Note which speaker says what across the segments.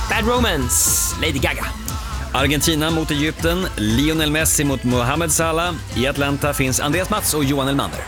Speaker 1: Bad Romance, Lady Gaga.
Speaker 2: Argentina mot Egypten, Lionel Messi mot Mohamed Salah. I Atlanta finns Andreas Mats och Johan Elmander.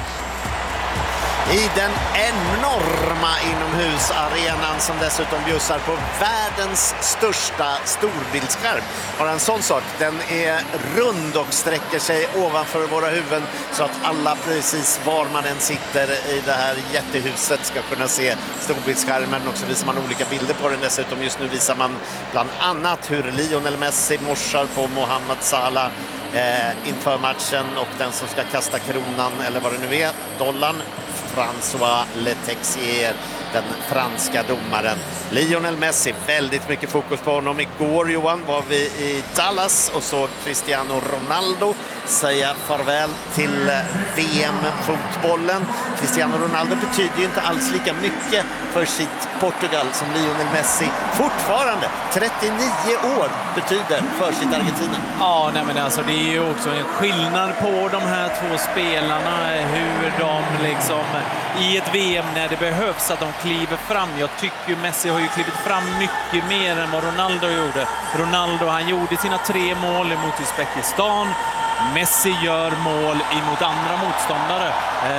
Speaker 3: I den enorma inomhusarenan som dessutom bjussar på världens största storbildsskärm. Har en sån sak, den är rund och sträcker sig ovanför våra huvuden så att alla precis var man än sitter i det här jättehuset ska kunna se storbildsskärmen, och så visar man olika bilder på den. Dessutom just nu visar man bland annat hur Lionel Messi morsar på Mohamed Salah inför matchen, och den som ska kasta kronan eller vad det nu är, dollarn, François Letexier, den franska domaren. Lionel Messi, väldigt mycket fokus på honom. Igår, Johan, var vi i Dallas och såg Cristiano Ronaldo säga farväl till VM-fotbollen. Cristiano Ronaldo betyder ju inte alls lika mycket för sitt Portugal som Lionel Messi fortfarande 39 år betyder för sitt Argentina.
Speaker 4: Ja, nej, men alltså det är ju också en skillnad på de här två spelarna, hur de liksom i ett VM när det behövs att de kliver fram. Jag tycker Messi har ju klivit fram mycket mer än vad Ronaldo gjorde. Ronaldo, han gjorde sina 3 mål mot Uzbekistan. Messi gör mål emot andra motståndare.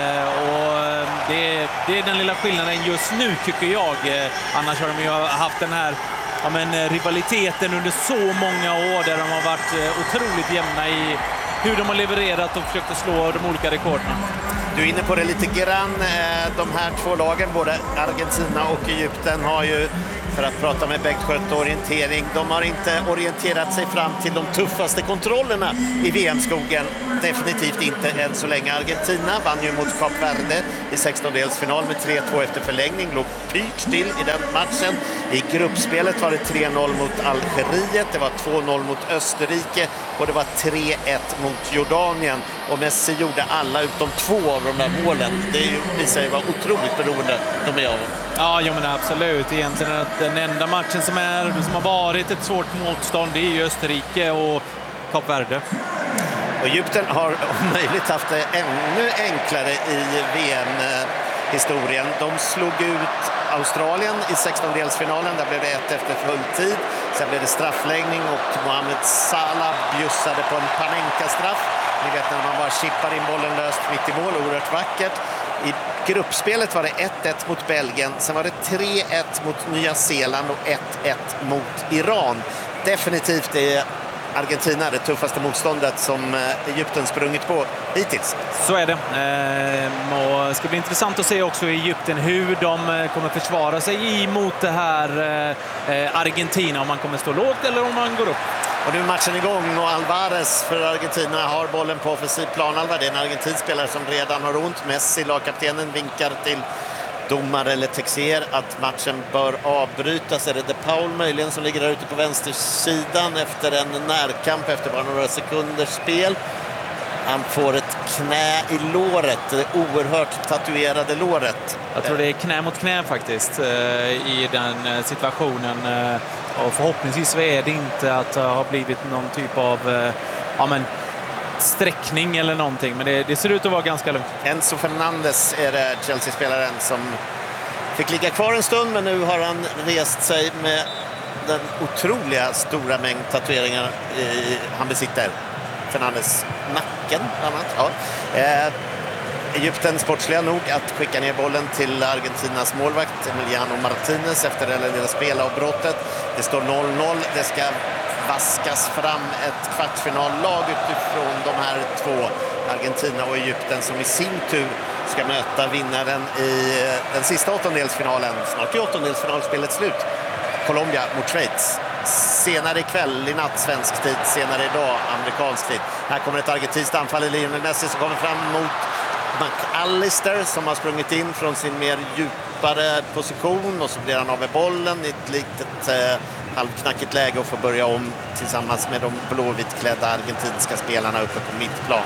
Speaker 4: Och det är den lilla skillnaden just nu, tycker jag. Annars har de ju haft den här rivaliteten under så många år där de har varit otroligt jämna i hur de har levererat och försökt att slå de olika rekorden.
Speaker 3: Du är inne på det lite grann. De här två lagen, både Argentina och Egypten, har ju, för att prata med Bengt Sköld, orientering. De har inte orienterat sig fram till de tuffaste kontrollerna i VM-skogen. Definitivt inte än så länge. Argentina vann ju mot Kap Verde i 16-delsfinal med 3-2 efter förlängning. Låg pyrt till i den matchen. I gruppspelet var det 3-0 mot Algeriet. Det var 2-0 mot Österrike. Och det var 3-1 mot Jordanien. Och Messi gjorde alla utom 2 av de där målen. Det visar ju vara otroligt beroende de är av.
Speaker 4: Ja, men absolut. Egentligen att den enda matchen som har varit ett svårt motstånd, det är ju Österrike och Kap Verde.
Speaker 3: Och Egypten har om möjligt haft det ännu enklare i VM-historien. De slog ut Australien i 16-delsfinalen. Där blev det 1 efter full tid. Sen blev det straffläggning och Mohamed Salah bjussade på en Panenka-straff. Ni vet när man bara chippar in bollen löst mitt i mål, oerhört vackert. I gruppspelet var det 1-1 mot Belgien. Sen var det 3-1 mot Nya Zeeland och 1-1 mot Iran. Definitivt är Argentina det tuffaste motståndet som Egypten sprungit på hittills.
Speaker 4: Så är det. Och det ska bli intressant att se också i Egypten hur de kommer försvara sig emot det här Argentina. Om man kommer stå lågt eller om man går upp.
Speaker 3: Och nu är matchen igång och Alvarez för Argentina har bollen på offensiv planhalva. Det är en argentinsk spelare som redan har ont. Messi, lagkaptenen, vinkar till domare Letexier att matchen bör avbrytas. Är det De Paul möjligen som ligger där ute på vänstersidan efter en närkamp efter bara några sekunders spel. Han får ett knä i låret, det oerhört tatuerade låret.
Speaker 4: Jag tror det är knä mot knä faktiskt i den situationen. Och förhoppningsvis så är det inte att det har blivit någon typ av sträckning eller någonting. Men det ser ut att vara ganska lugnt.
Speaker 3: Enzo Fernandes är det Chelsea-spelaren som fick ligga kvar en stund, men nu har han rest sig med den otroliga stora mängd tatueringar han besitter. Fernandes nacken bland annat. Ja. Egypten sportsliga nog att skicka ner bollen till Argentinas målvakt Emiliano Martinez efter det lilla spelavbrottet. Det står 0-0. Det ska vaskas fram ett kvartsfinallag utifrån de här två, Argentina och Egypten, som i sin tur ska möta vinnaren i den sista åttondelsfinalen. Snart är åttondelsfinalspelet slut. Colombia mot Schweiz. Senare ikväll i natt svensk tid, senare idag amerikansk tid. Här kommer ett argentinskt anfall i Lionel Messi som kommer fram mot McAllister som har sprungit in från sin mer djupare position, och så blir han av med bollen i ett litet halvknackigt läge och får börja om tillsammans med de blåvitklädda argentinska spelarna uppe på mittplan.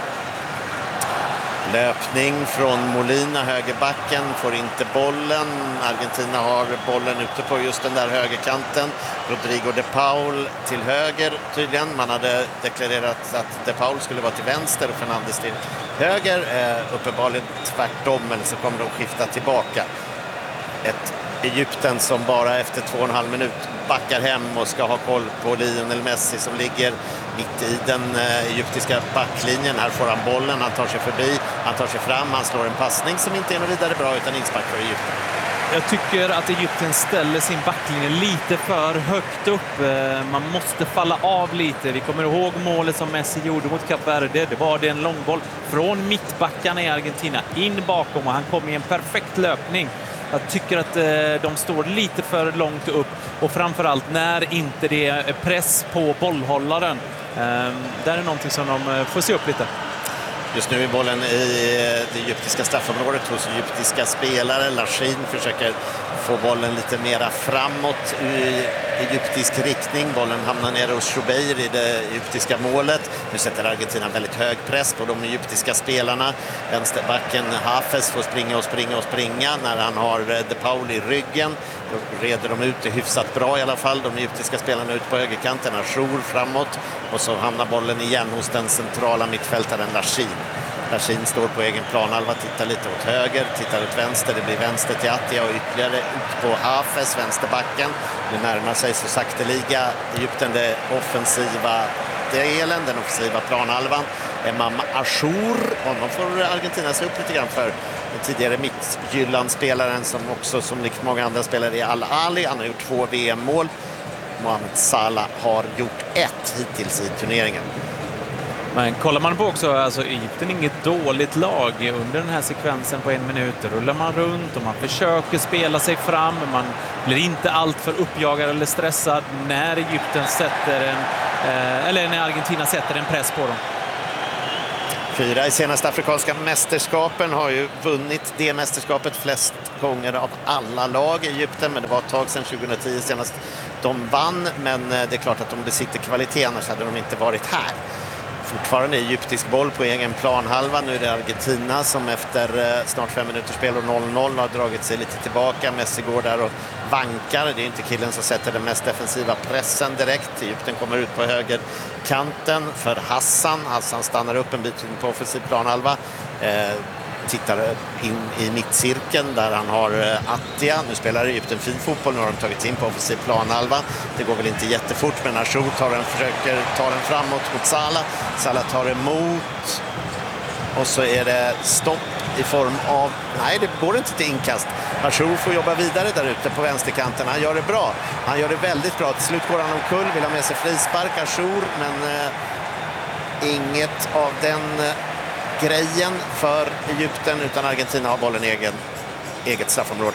Speaker 3: Löpning från Molina, högerbacken, får inte bollen. Argentina har bollen ute på just den där högerkanten. Rodrigo De Paul till höger tydligen. Man hade deklarerat att De Paul skulle vara till vänster och Fernandes till höger. Uppenbarligen tvärtom, eller så kommer de skifta tillbaka. Ett Egypten som bara efter 2,5 minut backar hem och ska ha koll på Lionel Messi som ligger mitt i den egyptiska backlinjen. Här får han bollen, han tar sig förbi, han tar sig fram, han slår en passning som inte är något vidare bra utan inspark för Egypten.
Speaker 4: Jag tycker att Egypten ställer sin backlinje lite för högt upp. Man måste falla av lite. Vi kommer ihåg målet som Messi gjorde mot Kap Verde. Det var en långboll från mittbackarna i Argentina in bakom och han kom i en perfekt löpning. Jag tycker att de står lite för långt upp och framförallt när inte det är press på bollhållaren. Där är någonting som de får se upp lite.
Speaker 3: Just nu är bollen i det egyptiska straffområdet hos egyptiska spelare. Lachin försöker få bollen lite mera framåt i egyptisk riktning. Bollen hamnar nere hos Shubeir i det egyptiska målet. Nu sätter Argentina väldigt hög press på de egyptiska spelarna. Vänsterbacken Hafez får springa när han har De Paul i ryggen. Då reder de ut det hyfsat bra i alla fall. De egyptiska spelarna ut på högerkanten. Achour framåt och så hamnar bollen igen hos den centrala mittfältaren Lachin. Lachin står på egen planhalva, tittar lite åt höger, tittar åt vänster. Det blir vänster till Attia och ytterligare ut på Hafez, vänsterbacken. Nu närmar sig så sakteliga Egypten det offensiva delen, den offensiva planhalvan. Emam Achour, honom får Argentina se upp lite grann för. Den tidigare Midtjylland-spelaren som också som likt många andra spelare i Al-Ali. Han har gjort 2 VM-mål. Mohamed Salah har gjort 1 hittills i turneringen.
Speaker 4: Men kollar man på också, alltså Egypten är inget dåligt lag under den här sekvensen på 1 minut. Rullar man runt och man försöker spela sig fram. Man blir inte allt för uppjagad eller stressad när Egypten sätter eller när Argentina sätter en press på dem.
Speaker 3: 4 i senaste afrikanska mästerskapen, har ju vunnit det mästerskapet flest gånger av alla lag i Egypten, men det var ett tag sedan 2010 senast de vann, men det är klart att de besitter kvalitet, annars hade de inte varit här. Fortfarande egyptisk boll på egen planhalva. Nu är det Argentina som efter snart 5 minuters spel och 0-0 har dragit sig lite tillbaka. Messi går där och vankar. Det är inte killen som sätter den mest defensiva pressen direkt. Egypten kommer ut på högerkanten för Hassan. Hassan stannar upp en bit in på offensiv planhalva. Tittar in i mittcirkeln där han har Attia. Nu spelar Egypten fin fotboll. Nu har de tagit in på offensiv planhalva. Det går väl inte jättefort, men Achour försöker ta den framåt mot Salah. Salah tar emot och så är det stopp i form av... Nej, det går inte till inkast. Achour får jobba vidare där ute på vänsterkanten. Han gör det bra. Han gör det väldigt bra. Till slut går han omkull, vill ha med sig frispark Achour, men inget av den grejen för Egypten, utan Argentina har bollen i eget straffområde.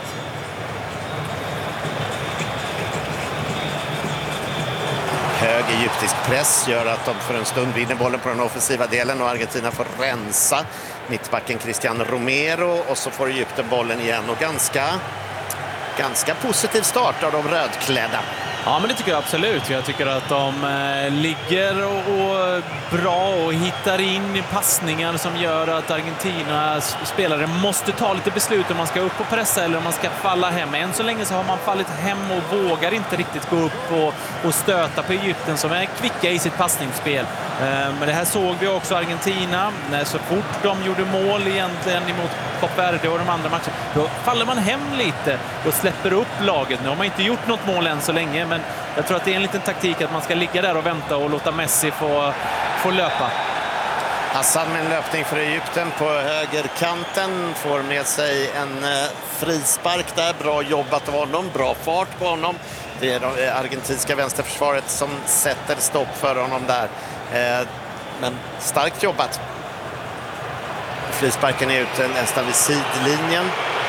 Speaker 3: Hög egyptisk press gör att de för en stund vinner bollen på den offensiva delen och Argentina får rensa mittbacken Cristian Romero och så får Egypten bollen igen och ganska positiv start av de rödklädda.
Speaker 4: Ja, men det tycker jag absolut. Jag tycker att de ligger och bra och hittar in i passningar som gör att Argentinas spelare måste ta lite beslut om man ska upp och pressa eller om man ska falla hem. Än så länge så har man fallit hem och vågar inte riktigt gå upp och stöta på Egypten som är kvicka i sitt passningsspel. Men det här såg vi också Argentina. När så fort de gjorde mål egentligen emot Kap Verde och de andra matcherna, då faller man hem lite och släpper upp laget. Nu har man inte gjort något mål än så länge, men jag tror att det är en liten taktik att man ska ligga där och vänta och låta Messi få löpa.
Speaker 3: Hassan med en löpning för Egypten på högerkanten får med sig en frispark där. Bra jobbat av honom, bra fart på honom. Det är det argentinska vänsterförsvaret som sätter stopp för honom där. Men starkt jobbat. Frisparken är ute nästan vid sidlinjen.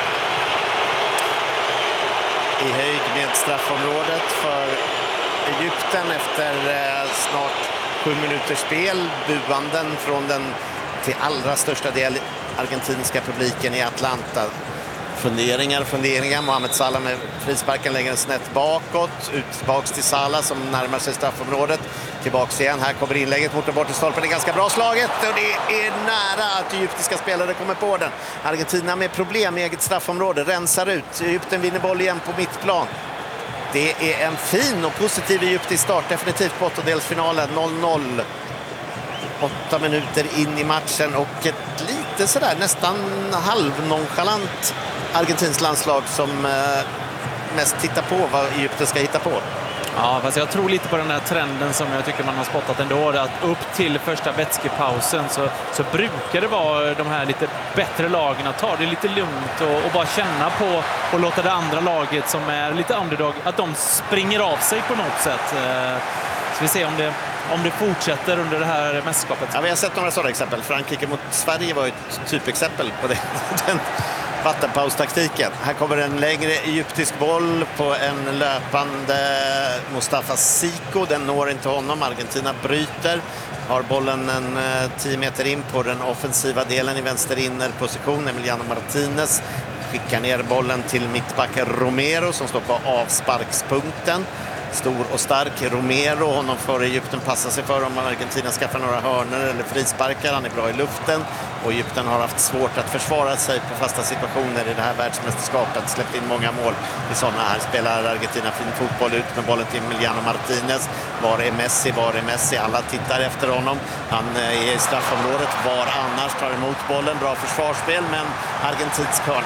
Speaker 3: I höjd med straffområdet för Egypten efter snart 7 minuters spel. Buanden från den till allra största del argentinska publiken i Atlanta. Funderingar. Mohamed Salah med frisparken längre snett bakåt. Tillbaks till Salah som närmar sig straffområdet. Tillbaks igen. Här kommer inlägget mot den bortre stolpen. Det är ganska bra slaget och det är nära att egyptiska spelare kommer på den. Argentina med problem i eget straffområde. Rensar ut. Egypten vinner boll igen på mittplan. Det är en fin och positiv egyptisk start. Definitivt på åttondelsfinalen. 0-0. 8 minuter in i matchen och ett lite sådär nästan halvnonchalant Argentins landslag som mest tittar på vad Egypten ska hitta på.
Speaker 4: Ja, fast jag tror lite på den här trenden som jag tycker man har spottat ändå. Att upp till första vätskepausen så brukar det vara de här lite bättre lagen att ta det lite lugnt och bara känna på och låta det andra laget som är lite underdog, att de springer av sig på något sätt. Så vi ser om det fortsätter under det här mästerskapet.
Speaker 3: Ja, vi har sett några sådana exempel. Frankrike mot Sverige var ett typexempel på det. Den vattenpaustaktiken. Här kommer en längre egyptisk boll på en löpande Mustafa Siko. Den når inte honom. Argentina bryter. Har bollen en 10 meter in på den offensiva delen i vänster innerposition. Emiliano Martinez skickar ner bollen till mittbacken Romero som står på avsparkspunkten. Stor och stark Romero, honom för Egypten passar sig för om Argentina skaffar några hörnor eller frisparkar. Han är bra i luften och Egypten har haft svårt att försvara sig på fasta situationer i det här världsmästerskapet. Släppt in många mål i sådana. Här spelar Argentina fin fotboll ut med bollen till Emiliano Martinez. Var är Messi? Var är Messi? Alla tittar efter honom. Han är i straffområdet. Var annars tar emot bollen. Bra försvarsspel, men argentinsk hörn.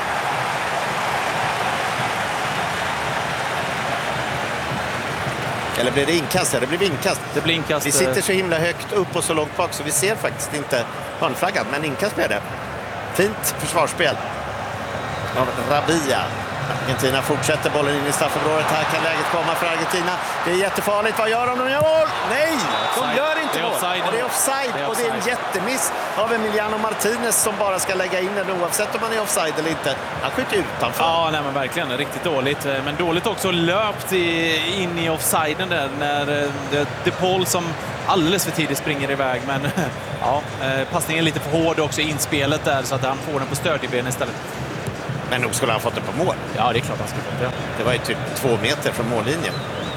Speaker 3: Eller blir det inkast? Ja, det blir inkast.
Speaker 4: Det blir inkast.
Speaker 3: Vi sitter så himla högt upp och så långt bak så vi ser faktiskt inte hörnflaggan, men inkast blir det. Fint försvarsspel av Rabia. Argentina fortsätter bollen in i straffområdet. Här kan läget komma för Argentina. Det är jättefarligt. Vad gör de gör mål? Nej, de gör inte mål. Det är offside och det är en jättemiss av Emiliano Martinez som bara ska lägga in den oavsett om man är offside eller inte. Han skjuter utanför.
Speaker 4: Ja, nej, men verkligen. Riktigt dåligt. Men dåligt också löpt in i offsiden där när De Paul som alldeles för tidigt springer iväg. Men ja, passningen är lite för hård också i inspelet där så att han får den på stödjeben istället.
Speaker 3: Men nog skulle han fått det på mål.
Speaker 4: Ja, det är klart han skulle fått det.
Speaker 3: Det var ju typ 2 meter från mållinjen.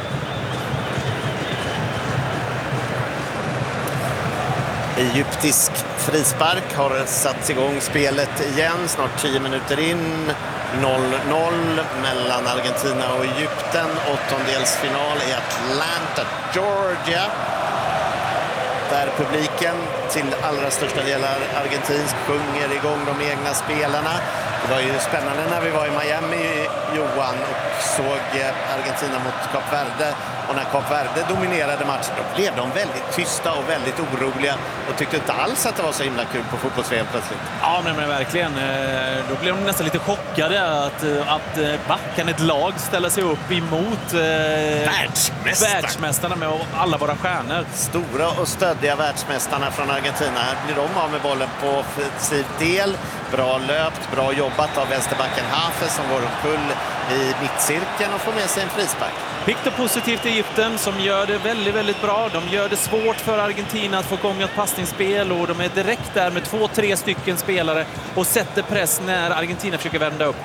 Speaker 3: Egyptisk frispark har satt igång spelet igen. Snart 10 minuter in. 0-0 mellan Argentina och Egypten. Åttondelsfinal i Atlanta, Georgia. Där publiken till allra största delar argentinsk sjunger igång de egna spelarna. Det var ju spännande när vi var i Miami, Johan, och såg Argentina mot Kap Verde. Och när Kap Verde dominerade matchen då blev de väldigt tysta och väldigt oroliga och tyckte inte alls att det var så himla kul på fotbolls-VM plötsligt.
Speaker 4: Ja, men verkligen. Då blev de nästan lite chockade att backan ett lag ställer sig upp emot världsmästarna med alla våra stjärnor.
Speaker 3: Stora och stöddiga världsmästarna från Argentina. Här blir de av med bollen på offensiv del. Bra löpt, bra jobbat av vänsterbacken Hafe som går omkull i mittcirkeln och får med sig en frispark.
Speaker 4: Pikt och positivt i Egypten som gör det väldigt, väldigt bra. De gör det svårt för Argentina att få igång ett passningsspel och de är direkt där med 2-3 stycken spelare och sätter press när Argentina försöker vända upp.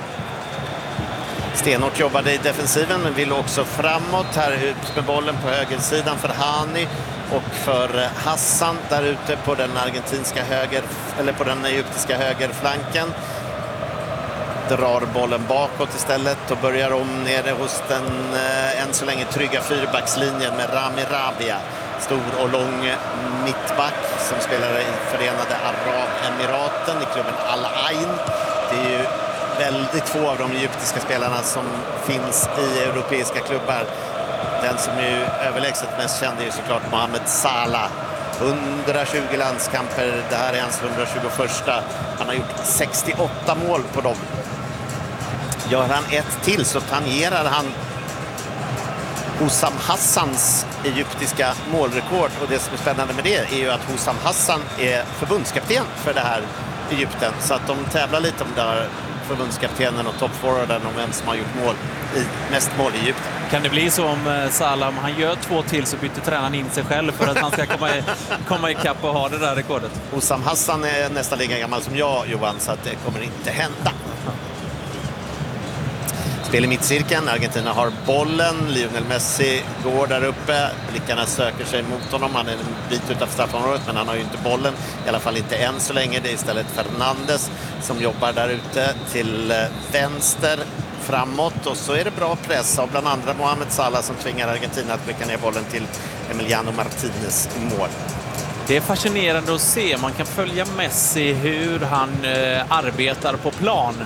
Speaker 3: Stenhårt jobbade i defensiven men vill också framåt. Här ut med bollen på högersidan för Hani och för Hassan där ute på den argentinska på den egyptiska högerflanken. Drar bollen bakåt istället och börjar om nere hos den än så länge trygga fyrbackslinjen med Rami Rabia. Stor och lång mittback som spelar i Förenade Arabemiraten i klubben Al Ain. Det är ju väldigt få av de egyptiska spelarna som finns i europeiska klubbar. Den som är överlägset mest känd är ju såklart Mohamed Salah. 120 landskamper, det här är hans 121. Han har gjort 68 mål på dem. Gör han ett till så tangerar han Hussam Hassans egyptiska målrekord. Och det som är spännande med det är ju att Hussam Hassan är förbundskapten för det här Egypten. Så att de tävlar lite om där förbundskaptenen och toppforwarden om vem som har gjort mest mål i Egypten.
Speaker 4: Kan det bli så om Salah, om han gör 2 till så byter tränaren in sig själv för att han ska komma ikapp och ha det där rekordet?
Speaker 3: Hussam Hassan är nästan lika gammal som jag, Johan, så att det kommer inte hända. Spel i mittcirkeln, Argentina har bollen, Lionel Messi går där uppe, blickarna söker sig mot honom, han är en bit utanför straffområdet men han har ju inte bollen, i alla fall inte än så länge. Det är istället Fernandes som jobbar där ute till vänster framåt och så är det bra press av bland andra Mohamed Salah som tvingar Argentina att blicka ner bollen till Emiliano Martinez mål.
Speaker 4: Det är fascinerande att se. Man kan följa Messi hur han arbetar på plan.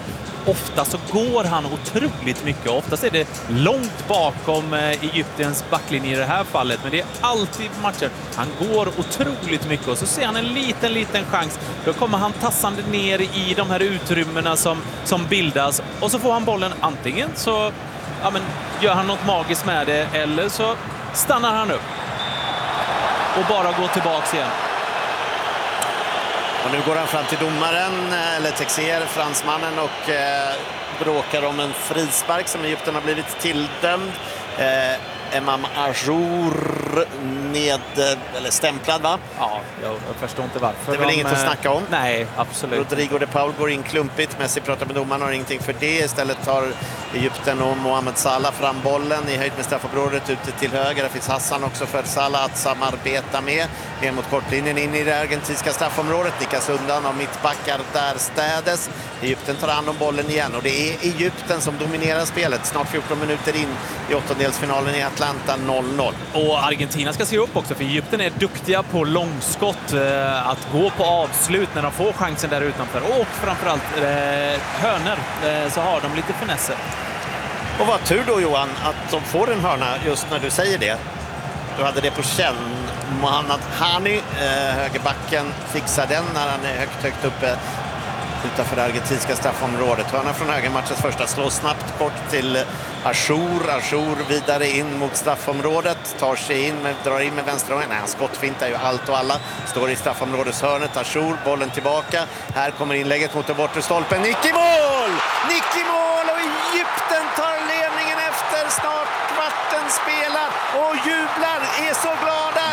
Speaker 4: ofta så går han otroligt mycket. Oftast är det långt bakom Egyptens backlinje i det här fallet, men det är alltid matcher. Han går otroligt mycket och så ser han en liten chans. Då kommer han tassande ner i de här utrymmena som bildas och så får han bollen. Antingen så gör han något magiskt med det eller så stannar han upp och bara går tillbaks igen.
Speaker 3: Och nu går han fram till domaren, eller Texier, fransmannen, och bråkar om en frispark som Egypten har blivit tilldömd. Emam Ajour eller stämplad, va?
Speaker 4: Ja, jag förstår inte varför.
Speaker 3: Det är väl inget att snacka om?
Speaker 4: Nej, absolut.
Speaker 3: Rodrigo de Paul går in klumpigt. Messi pratar med domaren och har ingenting för det. Istället tar Egypten och Mohamed Salah fram bollen i höjd med straffområdet ute till höger. Det finns Hassan också för Salah att samarbeta med. Ner mot kortlinjen in i det argentinska straffområdet. Nickas undan av mittbackar där städes. Egypten tar hand om bollen igen och det är Egypten som dominerar spelet. Snart 14 minuter in i åttondelsfinalen i Atlanta, 0-0.
Speaker 4: Och Argentina ska se upp också, för Egypten är duktiga på långskott, att gå på avslut när de får chansen där utanför. Och framförallt hörnor, så har de lite finesser.
Speaker 3: Och vad tur då, Johan, att de får en hörna just när du säger det. Du hade det på känn. Mohamed Hani, högerbacken, fixar den när han är högt uppe utanför det argentinska straffområdet. Hörna från höger, matchens första, slår snabbt kort till Ajour. Ajour vidare in mot straffområdet, tar sig in, drar in med vänsterhången. Nej, han skottfintar ju allt och alla. Står i straffområdeshörnet, Ajour, bollen tillbaka. Här kommer inlägget mot den bortre stolpen. Nick i mål! Nick i mål, och Egypten tar ledningen efter snart kvarten spelat och jublar, är så glada